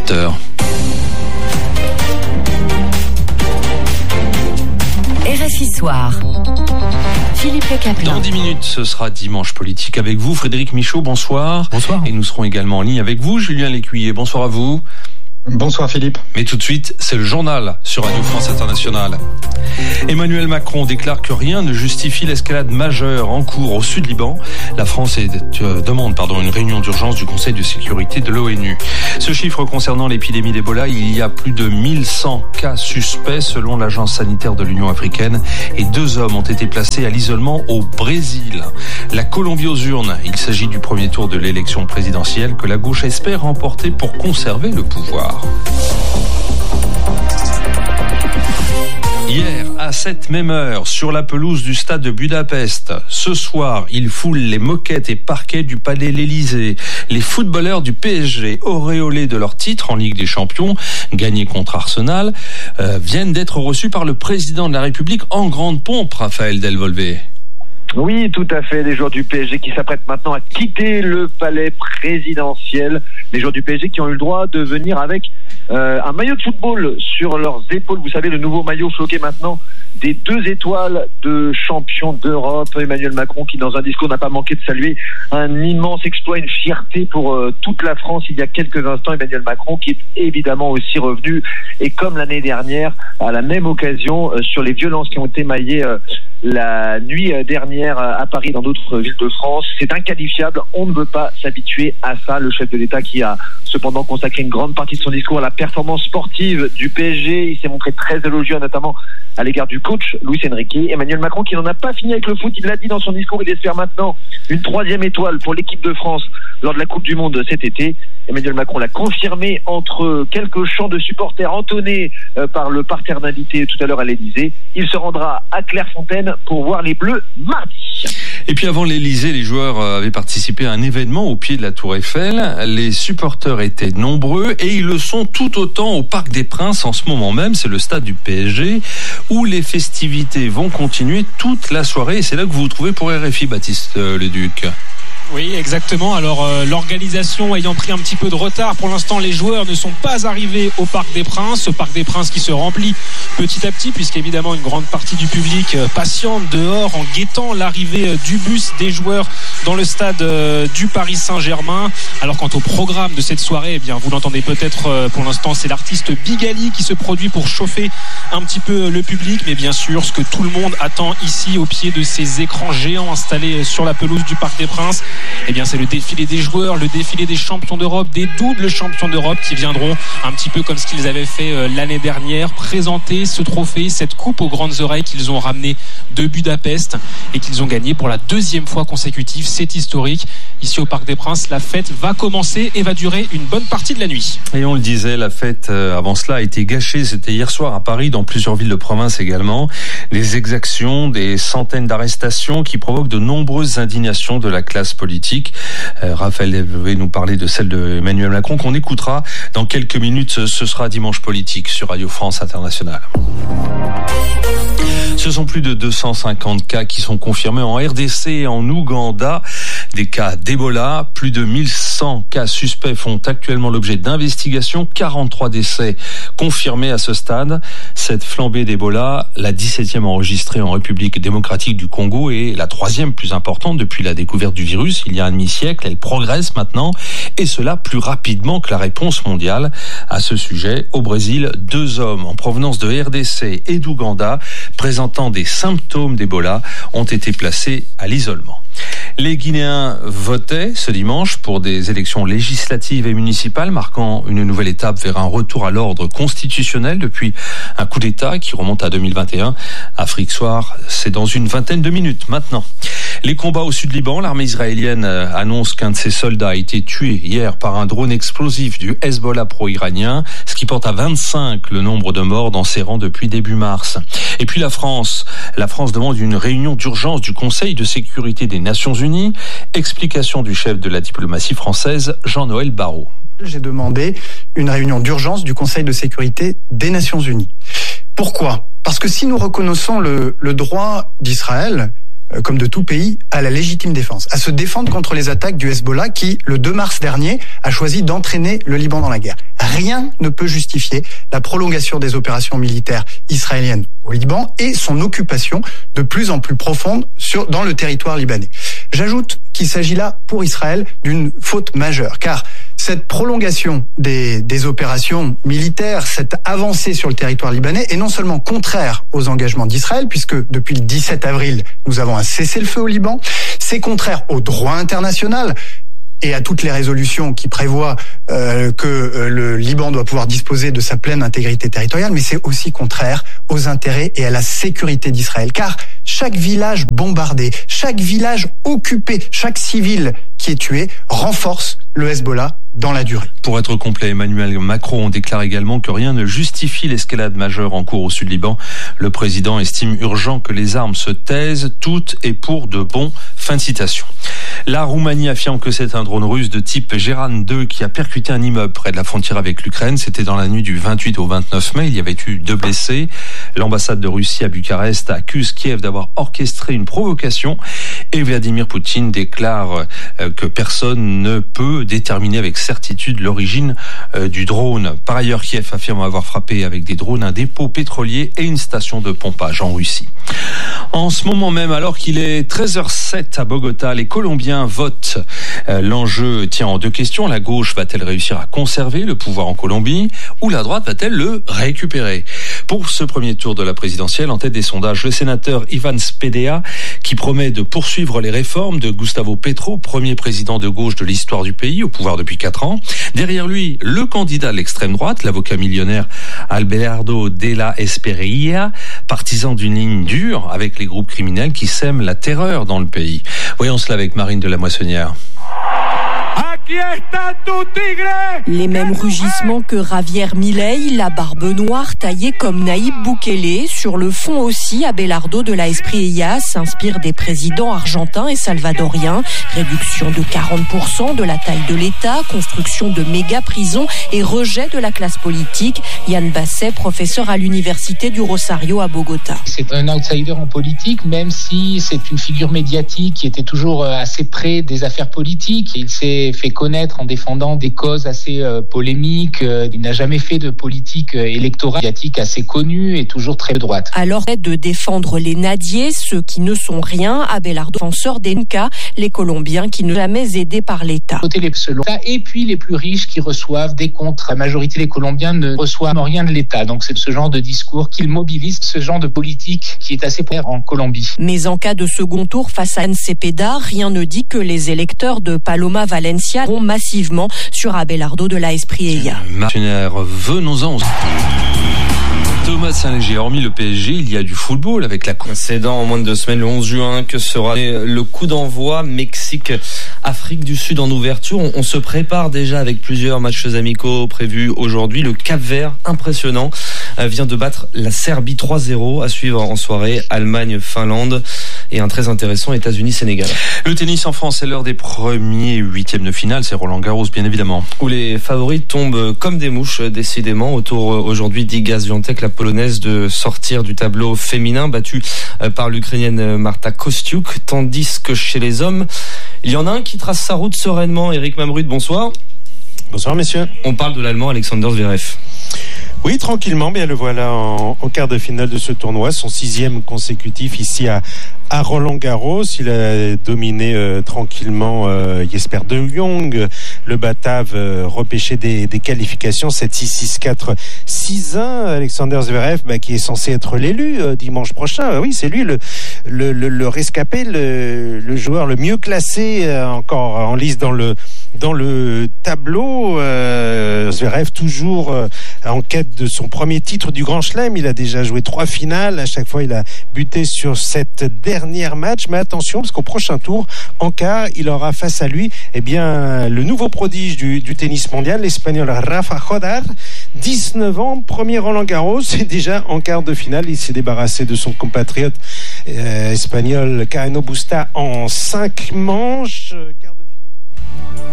7h. RFI Soir. Philippe Le Caplin. Dans 10 minutes, ce sera Dimanche Politique avec vous. Frédéric Michaud, bonsoir. Bonsoir. Et nous serons également en ligne avec vous. Julien Lécuyer, bonsoir à vous. Bonsoir Philippe. Mais tout de suite, c'est le journal sur Radio France Internationale. Emmanuel Macron déclare que rien ne justifie l'escalade majeure en cours au sud Liban. La France demande une réunion d'urgence du Conseil de sécurité de l'ONU. Ce chiffre concernant l'épidémie d'Ebola, il y a plus de 1100 cas suspects selon l'agence sanitaire de l'Union africaine et 2 hommes ont été placés à l'isolement au Brésil. La Colombie aux urnes, il s'agit du premier tour de l'élection présidentielle que la gauche espère remporter pour conserver le pouvoir. Hier, à cette même heure, sur la pelouse du stade de Budapest, ce soir, ils foulent les moquettes et parquets du Palais l'Élysée. Les footballeurs du PSG, auréolés de leur titre en Ligue des Champions, gagné contre Arsenal, viennent d'être reçus par le président de la République en grande pompe, Raphaël Delvolvé. Oui, tout à fait. Les joueurs du PSG qui s'apprêtent maintenant à quitter le palais présidentiel. Les joueurs du PSG qui ont eu le droit de venir avec un maillot de football sur leurs épaules. Vous savez, le nouveau maillot floqué maintenant des 2 étoiles de champion d'Europe. Emmanuel Macron qui, dans un discours, n'a pas manqué de saluer un immense exploit, une fierté pour toute la France. Il y a quelques instants, Emmanuel Macron qui est évidemment aussi revenu, et comme l'année dernière, à la même occasion, sur les violences qui ont émaillé la nuit dernière à Paris et dans d'autres villes de France. C'est inqualifiable, on ne veut pas s'habituer à ça. Le chef de l'État qui a cependant consacré une grande partie de son discours à la performance sportive du PSG. Il s'est montré très élogieux, notamment à l'égard du coach Luis Enrique. Emmanuel Macron qui n'en a pas fini avec le foot, il l'a dit dans son discours, il espère maintenant une 3e étoile pour l'équipe de France lors de la Coupe du Monde cet été. Emmanuel Macron l'a confirmé entre quelques chants de supporters entonnés par le parterre d'invités tout à l'heure à l'Élysée. Il se rendra à Clairefontaine pour voir les Bleus mardi. Et puis avant l'Élysée, les joueurs avaient participé à un événement au pied de la Tour Eiffel. Les supporters étaient nombreux et ils le sont tout autant au Parc des Princes en ce moment même. C'est le stade du PSG où les festivités vont continuer toute la soirée. Et c'est là que vous vous trouvez pour RFI, Baptiste Leduc. Oui, exactement. Alors, l'organisation ayant pris un petit peu de retard, pour l'instant, les joueurs ne sont pas arrivés au Parc des Princes. Ce Parc des Princes qui se remplit petit à petit, puisqu'évidemment, une grande partie du public patiente dehors en guettant l'arrivée du bus des joueurs dans le stade du Paris Saint-Germain. Alors, quant au programme de cette soirée, eh bien, vous l'entendez peut-être pour l'instant, c'est l'artiste Big Ali qui se produit pour chauffer un petit peu le public. Mais bien sûr, ce que tout le monde attend ici, au pied de ces écrans géants installés sur la pelouse du Parc des Princes, eh bien, c'est le défilé des joueurs, le défilé des champions d'Europe, des doubles champions d'Europe qui viendront un petit peu comme ce qu'ils avaient fait l'année dernière, présenter ce trophée, cette coupe aux grandes oreilles qu'ils ont ramené de Budapest et qu'ils ont gagné pour la 2e fois consécutive. C'est historique. Ici au Parc des Princes, la fête va commencer et va durer une bonne partie de la nuit. Et on le disait, la fête avant cela a été gâchée. C'était hier soir à Paris, dans plusieurs villes de province également. Des exactions, des centaines d'arrestations qui provoquent de nombreuses indignations de la classe politique. Raphaël devait nous parler de celle de Emmanuel Macron qu'on écoutera dans quelques minutes. Ce sera Dimanche Politique sur Radio France Internationale. Ce sont plus de 250 cas qui sont confirmés en RDC et en Ouganda. Des cas d'Ebola. Plus de 1100 cas suspects font actuellement l'objet d'investigations. 43 décès confirmés à ce stade. Cette flambée d'Ebola, la 17e enregistrée en République démocratique du Congo et la 3e plus importante depuis la découverte du virus il y a un demi-siècle. Elle progresse maintenant et cela plus rapidement que la réponse mondiale. À ce sujet, au Brésil, 2 hommes en provenance de RDC et d'Ouganda présentant des symptômes d'Ebola ont été placés à l'isolement. Les Guinéens votaient ce dimanche pour des élections législatives et municipales, marquant une nouvelle étape vers un retour à l'ordre constitutionnel depuis un coup d'État qui remonte à 2021. Afrique Soir, c'est dans une vingtaine de minutes maintenant. Les combats au sud Liban, l'armée israélienne annonce qu'un de ses soldats a été tué hier par un drone explosif du Hezbollah pro-iranien, ce qui porte à 25 le nombre de morts dans ses rangs depuis début mars. Et puis la France demande une réunion d'urgence du Conseil de sécurité des Nations Unies. Explication du chef de la diplomatie française, Jean-Noël Barrot. J'ai demandé une réunion d'urgence du Conseil de sécurité des Nations Unies. Pourquoi ? Parce que si nous reconnaissons le droit d'Israël, comme de tout pays, à la légitime défense, à se défendre contre les attaques du Hezbollah qui, le 2 mars dernier, a choisi d'entraîner le Liban dans la guerre. Rien ne peut justifier la prolongation des opérations militaires israéliennes au Liban et son occupation de plus en plus profonde dans le territoire libanais. J'ajoute qu'il s'agit là, pour Israël, d'une faute majeure, car cette prolongation des opérations militaires, cette avancée sur le territoire libanais est non seulement contraire aux engagements d'Israël, puisque depuis le 17 avril, nous avons un cessez-le-feu au Liban, c'est contraire au droit international et à toutes les résolutions qui prévoient que le Liban doit pouvoir disposer de sa pleine intégrité territoriale, mais c'est aussi contraire aux intérêts et à la sécurité d'Israël. Car chaque village bombardé, chaque village occupé, chaque civil qui est tué renforce le Hezbollah dans la durée. Pour être complet, Emmanuel Macron déclare également que rien ne justifie l'escalade majeure en cours au sud Liban. Le président estime urgent que les armes se taisent, toutes et pour de bon. Fin de citation. La Roumanie affirme que c'est un drone russe de type Geran 2 qui a percuté un immeuble près de la frontière avec l'Ukraine. C'était dans la nuit du 28 au 29 mai. Il y avait eu 2 blessés. L'ambassade de Russie à Bucarest accuse Kiev d'avoir orchestré une provocation et Vladimir Poutine déclare que personne ne peut déterminer avec certitude l'origine du drone. Par ailleurs, Kiev affirme avoir frappé avec des drones un dépôt pétrolier et une station de pompage en Russie. En ce moment même, alors qu'il est 13h07 à Bogota, les Colombiens votent. L'enjeu tient en 2 questions. La gauche va-t-elle réussir à conserver le pouvoir en Colombie ou la droite va-t-elle le récupérer? Pour ce premier tour de la présidentielle, en tête des sondages, le sénateur Iván Zepeda, qui promet de poursuivre les réformes de Gustavo Petro, premier président de gauche de l'histoire du pays, au pouvoir depuis 4 ans. Derrière lui, le candidat de l'extrême droite, l'avocat millionnaire Abelardo de la Espriella, partisan d'une ligne dure avec les groupes criminels qui sèment la terreur dans le pays. Voyons cela avec Marine de la Moissonnière. Les mêmes rugissements que Javier Milei, la barbe noire taillée comme Nayib Bukele. Sur le fond aussi, Abelardo de la Espriella s'inspire des présidents argentins et salvadoriens. Réduction de 40% de la taille de l'État, construction de méga-prisons et rejet de la classe politique. Yann Basset, professeur à l'université du Rosario à Bogota. C'est un outsider en politique, même si c'est une figure médiatique qui était toujours assez près des affaires politiques. Il s'est fait connaître en défendant des causes assez polémiques. Il n'a jamais fait de politique électorale médiatique assez connue et toujours très de droite. Alors de défendre les nadiers, ceux qui ne sont rien, Abelardo, défenseur des Nka, les Colombiens qui ne sont jamais aidés par l'État. Et puis les plus riches qui reçoivent des comptes. La majorité des Colombiens ne reçoivent rien de l'État. Donc c'est ce genre de discours qu'il mobilise, ce genre de politique qui est assez populaire en Colombie. Mais en cas de second tour face à Zepeda, rien ne dit que les électeurs de Paloma Valencia vont massivement sur Abelardo de la Espriella. Venons-en. Thomas Saint-Léger, hormis le PSG, il y a du football avec la... C'est dans moins de 2 semaines, le 11 juin, que sera le coup d'envoi Mexique-Afrique du Sud en ouverture. On se prépare déjà avec plusieurs matchs amicaux prévus aujourd'hui. Le Cap-Vert, impressionnant, vient de battre la Serbie 3-0, à suivre en soirée Allemagne-Finlande et un très intéressant États-Unis-Sénégal. Le tennis en France, c'est l'heure des premiers 8e de finale, c'est Roland Garros bien évidemment. Où les favoris tombent comme des mouches décidément. Autour aujourd'hui d'Iga Swiatek, la polonaise, de sortir du tableau féminin, battue par l'Ukrainienne Marta Kostyuk, tandis que chez les hommes, il y en a un qui trace sa route sereinement. Éric Mamrud, bonsoir. Bonsoir messieurs. On parle de l'Allemand Alexander Zverev. Oui, tranquillement, bien le voilà en quart de finale de ce tournoi, son 6e consécutif ici à Roland-Garros. Il a dominé tranquillement Jesper de Jong, le Batave, repêché des qualifications 7-6, 6-4, 6-1. Alexander Zverev, qui est censé être l'élu dimanche prochain. Oui, c'est lui le rescapé, le joueur le mieux classé encore en lice dans le tableau. Zverev toujours en quête de son premier titre du Grand Chelem. Il a déjà joué 3 finales. À chaque fois, il a buté sur cette dernière match. Mais attention, parce qu'au prochain tour, en quart, il aura face à lui le nouveau prodige du tennis mondial, l'Espagnol Rafa Nadal, 19 ans, premier Roland-Garros, et déjà en quart de finale. Il s'est débarrassé de son compatriote espagnol Carreno Busta en 5 manches.